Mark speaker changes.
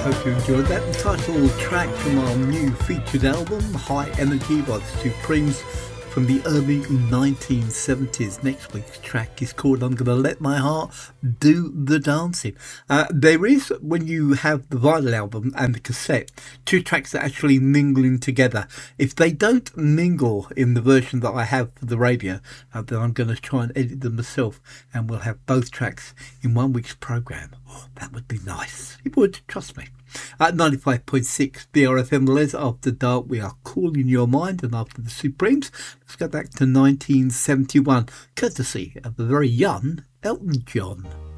Speaker 1: Hope you enjoyed that. The title track from our new featured album, High Energy by the Supremes, from the early 1970s. Next week's track is called I'm Gonna Let My Heart Do the Dancing. There is, when you have the vinyl album and the cassette, two tracks that actually mingling together. If they don't mingle in the version that I have for the radio, then I'm going to try and edit them myself, and we'll have both tracks in one week's programme. Oh, that would be nice. It would, trust me. At 95.6 BRFM Les, after dark, we are calling your mind, and after the Supremes, let's go back to 1971, courtesy of the very young Elton John.